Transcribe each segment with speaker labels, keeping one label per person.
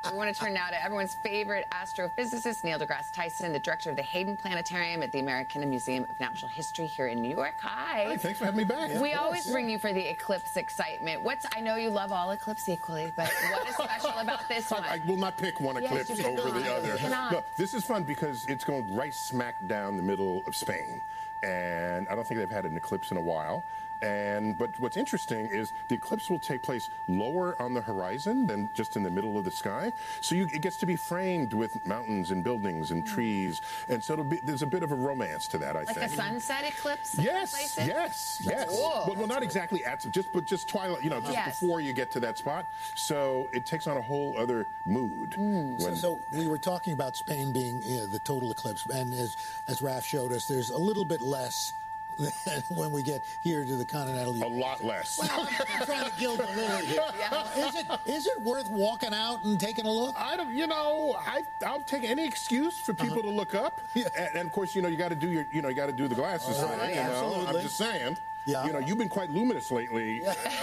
Speaker 1: We want to turn now to everyone's favorite astrophysicist, Neil deGrasse Tyson, the director of the Hayden Planetarium at the American Museum of Natural History here in New York. Hi.
Speaker 2: Hi, thanks for having me back.
Speaker 1: We always bring you for the eclipse excitement. I know you love all eclipses equally, but what is special about this one?
Speaker 2: I will not pick one eclipse over the other. No, this is fun because it's going right smack down the middle of Spain. And I don't think they've had an eclipse in a while. But what's interesting is the eclipse will take place lower on the horizon than just in the middle of the sky. So it gets to be framed with mountains and buildings and trees. And so there's a bit of a romance to that, I think.
Speaker 1: Like a sunset eclipse?
Speaker 2: Yes.
Speaker 1: Cool.
Speaker 2: Well, not exactly but just twilight, before you get to that spot. So it takes on a whole other mood.
Speaker 3: So we were talking about Spain being the total eclipse. And as Raf showed us, there's a little bit less when we get here to the continental U.S.
Speaker 2: A lot less.
Speaker 3: Well, I'm trying to gild the lily here. Is it worth walking out and taking a look?
Speaker 2: I'll take any excuse for people to look up. Yeah. And of course, you got to do you got to do the glasses thing.
Speaker 3: Absolutely.
Speaker 2: I'm just saying.
Speaker 3: Yeah.
Speaker 2: You've been quite luminous lately.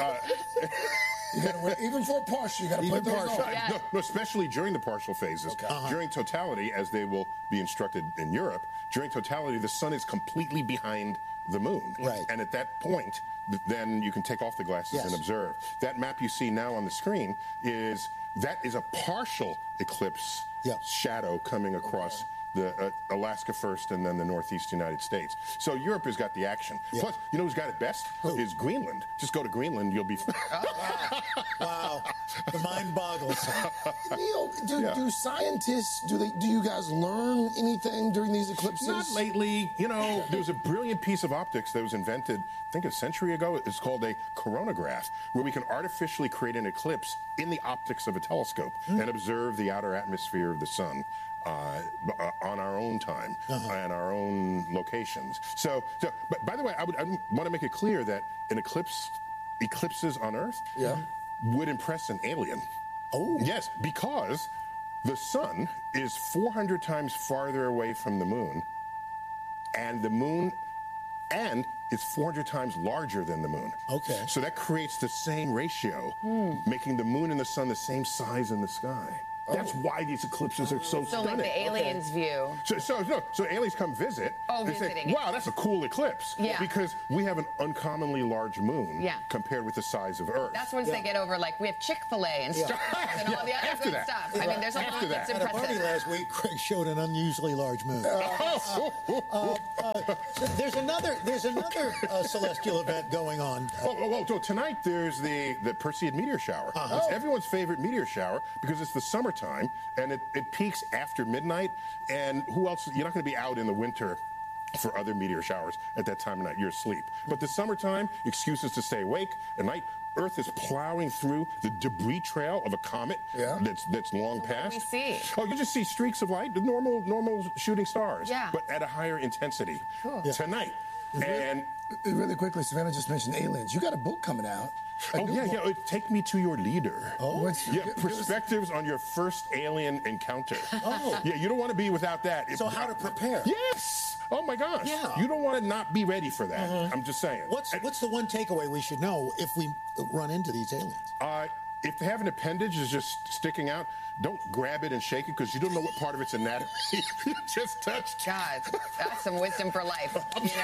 Speaker 4: You gotta even for a partial, you got to put those on.
Speaker 1: Yeah.
Speaker 2: No, especially during the the phases.
Speaker 4: Okay.
Speaker 2: During totality, as they will be instructed in Europe, during totality, the sun is completely behind the moon.
Speaker 3: Right.
Speaker 2: And at that point, then you can take off the glasses and observe. That map you see now on the screen is a partial eclipse shadow coming across the Alaska first and then the northeast United States. So Europe has got the action.
Speaker 3: Yeah.
Speaker 2: Plus, who's got it best?
Speaker 3: Who?
Speaker 2: Is Greenland. Just go to Greenland, you'll be...
Speaker 3: Wow. The mind boggles.
Speaker 4: Neil, do scientists, do you guys learn anything during these eclipses?
Speaker 2: Not lately. There was a brilliant piece of optics that was invented, I think a century ago. It's called a coronagraph, where we can artificially create an eclipse in the optics of a telescope and observe the outer atmosphere of the sun on our own time and our own locations. But by the way, I want to make it clear that eclipses on Earth would impress an alien.
Speaker 4: Oh.
Speaker 2: Yes, because the sun is 400 times farther away from the moon, and the moon is 400 times larger than the moon.
Speaker 3: Okay.
Speaker 2: So that creates the same ratio, making the moon and the sun the same size in the sky. That's why these eclipses are so stunning.
Speaker 1: So like the aliens' view.
Speaker 2: So aliens come visit.
Speaker 1: Oh,
Speaker 2: they
Speaker 1: visiting.
Speaker 2: say, wow, that's a cool eclipse.
Speaker 1: Yeah.
Speaker 2: Because we have an uncommonly large moon compared with the size of Earth.
Speaker 1: That's once they get over, we have Chick-fil-A and Starbucks and all the other good stuff. I mean, there's a lot that's
Speaker 3: At a party
Speaker 1: impressive.
Speaker 3: last week, Craig showed an unusually large moon. There's another celestial event going on.
Speaker 2: So tonight there's the Perseid meteor shower. It's everyone's favorite meteor shower because it's the summertime and it peaks after midnight. And who else? You're not going to be out in the winter for other meteor showers at that time of night. You're asleep. But the summertime, excuses to stay awake at night. Earth is plowing through the debris trail of a comet that's long past.
Speaker 1: What do we see?
Speaker 2: Oh, you just see streaks of light, the normal shooting stars, but at a higher intensity tonight. And
Speaker 4: really quickly, Savannah just mentioned aliens. You got a book coming out.
Speaker 2: Take Me to Your Leader.
Speaker 4: Perspectives
Speaker 2: on your first alien encounter. You don't want to be without that.
Speaker 3: So how to prepare?
Speaker 2: Yes. Oh my gosh.
Speaker 3: Yeah.
Speaker 2: You don't want to not be ready for that. I'm just saying.
Speaker 3: What's the one takeaway we should know if we run into these aliens?
Speaker 2: If they have an appendage that's just sticking out, don't grab it and shake it because you don't know what part of its anatomy you just touched.
Speaker 1: God, that's some wisdom for life.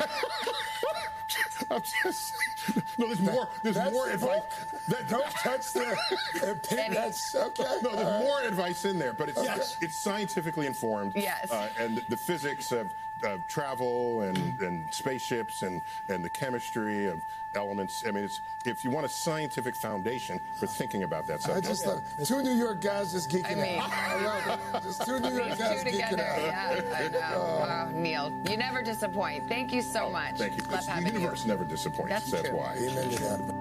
Speaker 2: There's more advice.
Speaker 4: Don't touch the pin. That's okay.
Speaker 2: No, there's more advice in there, but it's scientifically informed.
Speaker 1: Yes.
Speaker 2: And the physics of travel and spaceships and the chemistry of elements. I mean, if you want a scientific foundation for thinking about that subject.
Speaker 4: I just love two New York guys just geeking out. I love it. Just two New York guys geeking out.
Speaker 1: Yeah, I know. Neil, you never disappoint. Thank you so much.
Speaker 2: Thank you.
Speaker 1: Love
Speaker 2: The
Speaker 1: having
Speaker 2: universe never disappoints.
Speaker 1: That's true.
Speaker 2: why.
Speaker 4: Amen to that.